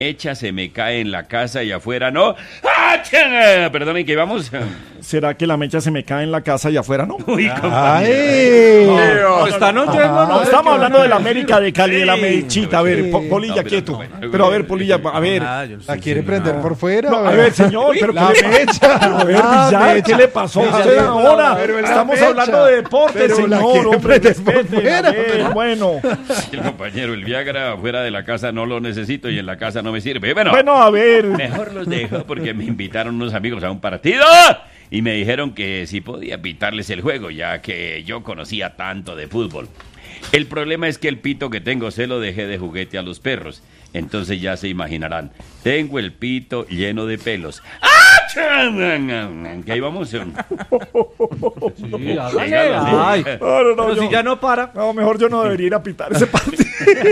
mecha se me cae en la casa y afuera no. Perdonen, que vamos. ¿Será que la mecha se me cae en la casa y afuera no? Uy, No, están oyendo, no, estamos hablando de la América de Cali, de la mechita. A ver, Polilla, quieto. Pero a ver, Polilla, a ver. La quiere prender por fuera. No, a ver, señor, pero la ¿qué le mecha. A ver, Villar, ¿qué le pasó a usted ahora? Estamos hablando de deporte, señor, hombre, respete. A ver, bueno. El compañero, el Viagra afuera de la casa no lo necesito y en la casa no me sirve. Bueno, Bueno, a ver. mejor los dejo porque me invitaron unos amigos a un partido y me dijeron que si podía pitarles el juego, ya que yo conocía tanto de fútbol. El problema es que el pito que tengo se lo dejé de juguete a los perros. Entonces ya se imaginarán, tengo el pito lleno de pelos. ¡Ah! Que ahí vamos. Sí, hágale, ay. No, Pero yo- si ya no para. No, mejor yo no debería ir a pitar ese partido.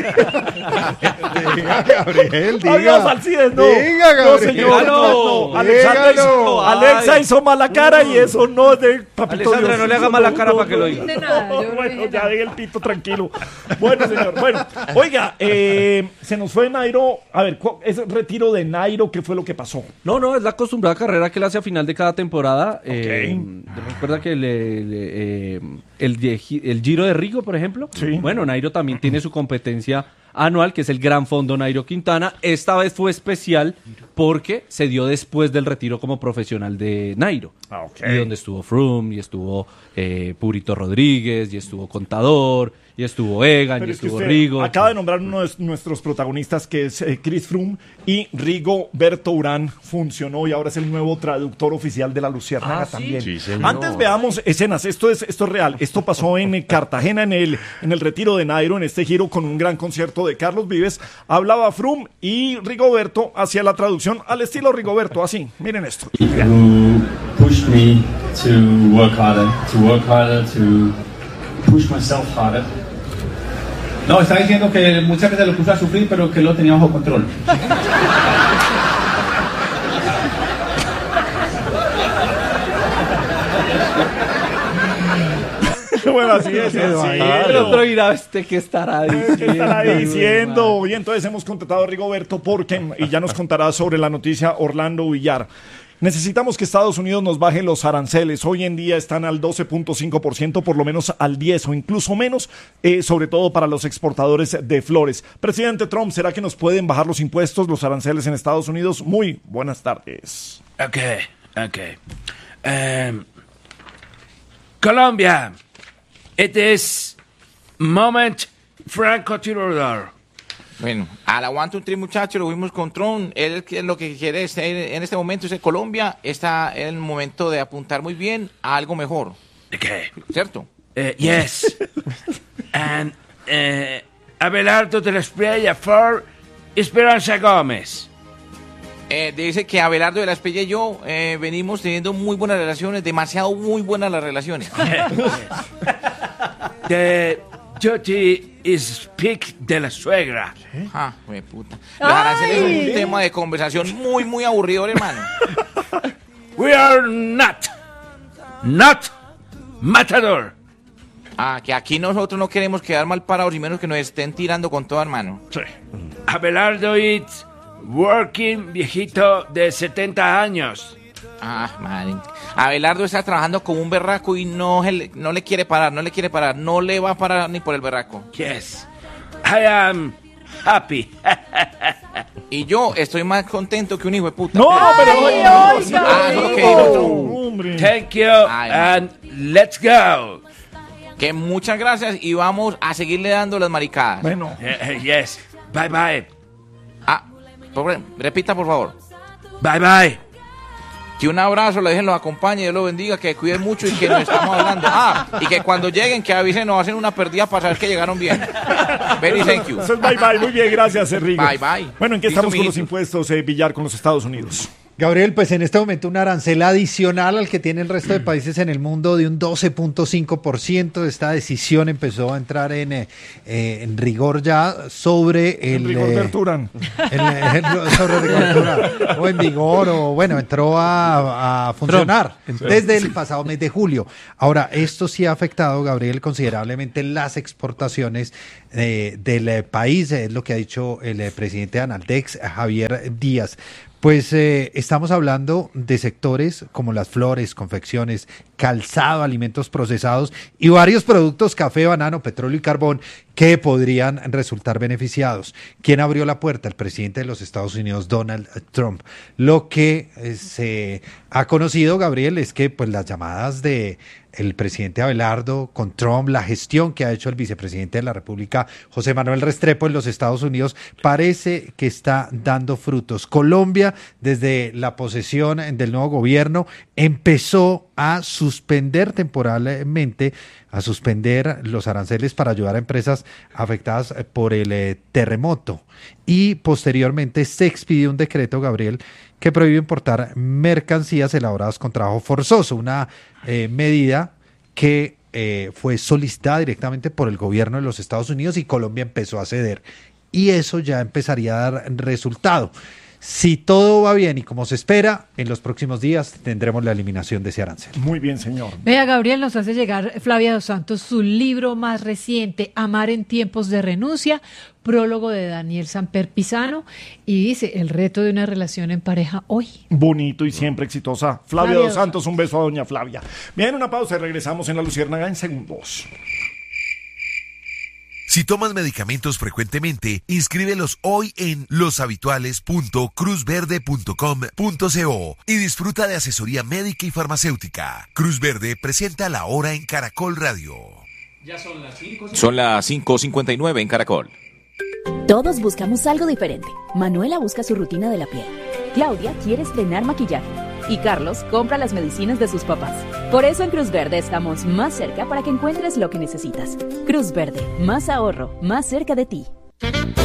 Diga, Gabriel, diga. Adiós, Alcides, no. Diga, No, Gabriel. señor, no. Alexandra Dígalo. Alexa hizo mala cara y eso no es de papito Alexandra, Dios. no le haga mala cara para que lo diga. De nada, yo no Bueno, dije ya nada. deje el pito tranquilo. Bueno, señor. Bueno, oiga, se nos fue Nairo. A ver, ese retiro de Nairo, ¿qué fue lo que pasó? No, es la acostumbrada carrera que él hace a final de cada temporada. Recuerda que el Giro de Rigo, por ejemplo. Sí. Bueno, Nairo también tiene su competencia anual, que es el Gran Fondo Nairo Quintana. Esta vez fue especial porque se dio después del retiro como profesional de Nairo. Y donde estuvo Froome, y estuvo Purito Rodríguez, y estuvo Contador, y estuvo Egan, Pero y es que estuvo usted Rigo. acaba de nombrar uno de nuestros protagonistas, que es Chris Froome, y Rigoberto Urán funcionó y ahora es el nuevo traductor oficial de la Luciérnaga también. Sí, señor. Antes veamos escenas. Esto es real. Esto pasó en Cartagena, en el retiro de Nairo, en este giro con un gran concierto de Carlos Vives. Hablaba Froome y Rigoberto hacía la traducción al estilo Rigoberto. Así, miren esto. Who pushed me to work harder, to push myself harder. No, está diciendo que muchas veces lo puso a sufrir, pero que lo tenía bajo control. Bueno, así es. El otro dirá, ¿qué estará diciendo? ¿Qué estará diciendo? Y entonces hemos contratado a Rigoberto porque, y ya nos contará sobre la noticia Orlando Villar. Necesitamos que Estados Unidos nos baje los aranceles. Hoy en día están al 12.5%, por lo menos al 10% o incluso menos, sobre todo para los exportadores de flores. Presidente Trump, ¿será que nos pueden bajar los impuestos, los aranceles en Estados Unidos? Muy buenas tardes. Ok. Colombia, este es moment francotirador. Bueno, al aguante un tri, muchachos, lo vimos con Trump. Él lo que quiere es, en este momento es que Colombia está en el momento de apuntar muy bien a algo mejor. Okay. ¿Cierto? Yes. And Abelardo de la Espriella for Esperanza Gómez. Dice que Abelardo de la Espriella y yo venimos teniendo muy buenas relaciones, demasiado muy buenas las relaciones. The duty is speak de la suegra. Ah, güey, puta. Los aranceles son un tema de conversación muy, muy aburridor, hermano. We are not matador. Ah, que aquí nosotros no queremos quedar mal parados y menos que nos estén tirando con todo, hermano. Sí. Abelardo is working viejito de 70 años. Ah, madre. Abelardo está trabajando como un berraco y no le quiere parar, no le va a parar ni por el berraco. Yes. I am happy. Y yo estoy más contento que un hijo de puta. No, pero... Ah, eso es lo que dijo Trump. Hombre. Thank you Ay, and let's go. Que muchas gracias y vamos a seguirle dando las maricadas. Bueno, Yes. Bye bye. Repita, por favor. Bye bye. Que un abrazo, le dejen, los acompañe, Dios los bendiga, que cuiden mucho y que nos estamos hablando. Y que cuando lleguen, que avisen, nos hacen una perdida para saber que llegaron bien. Very thank you. eso es bye bye. Muy bien, gracias, Rigo. Bye, bye. Bueno, ¿en qué Listo, estamos con los mijito. impuestos, Villar, con los Estados Unidos? Gabriel, pues en este momento un arancel adicional al que tiene el resto de países en el mundo de un 12.5%. Esta decisión empezó a entrar en rigor ya sobre el... rigor de Arturán. Sobre rigor Arturán. O en vigor, o bueno, entró a funcionar desde el pasado mes de julio. Ahora, esto sí ha afectado, Gabriel, considerablemente las exportaciones del país, es lo que ha dicho el presidente de Analdex, Javier Díaz. Pues estamos hablando de sectores como las flores, confecciones, calzado, alimentos procesados y varios productos, café, banano, petróleo y carbón, que podrían resultar beneficiados. ¿Quién abrió la puerta? El presidente de los Estados Unidos, Donald Trump. Lo que se ha conocido, Gabriel, es que pues las llamadas de el presidente Abelardo con Trump, la gestión que ha hecho el vicepresidente de la República, José Manuel Restrepo, en los Estados Unidos, parece que está dando frutos. Colombia, desde la posesión del nuevo gobierno, empezó a suspender temporalmente, a suspender los aranceles para ayudar a empresas afectadas por el terremoto. Y posteriormente se expidió un decreto, Gabriel, que prohíbe importar mercancías elaboradas con trabajo forzoso, una medida que fue solicitada directamente por el gobierno de los Estados Unidos y Colombia empezó a ceder. Y eso ya empezaría a dar resultado. Si todo va bien y como se espera, en los próximos días tendremos la eliminación de ese arancel. Muy bien, señor. Vea, Gabriel, nos hace llegar Flavia dos Santos su libro más reciente, Amar en tiempos de renuncia, prólogo de Daniel Samper Pisano, y dice, el reto de una relación en pareja hoy. Bonito y siempre exitosa. Flavia dos Santos, un beso a doña Flavia. Bien, una pausa y regresamos en La Luciérnaga en segundos. Si tomas medicamentos frecuentemente, inscríbelos hoy en loshabituales.cruzverde.com.co y disfruta de asesoría médica y farmacéutica. Cruz Verde presenta La Hora en Caracol Radio. Ya son las 5:59 en Caracol. Todos buscamos algo diferente. Manuela busca su rutina de la piel. Claudia quiere estrenar maquillaje. Y Carlos compra las medicinas de sus papás. Por eso en Cruz Verde estamos más cerca para que encuentres lo que necesitas. Cruz Verde, más ahorro, más cerca de ti.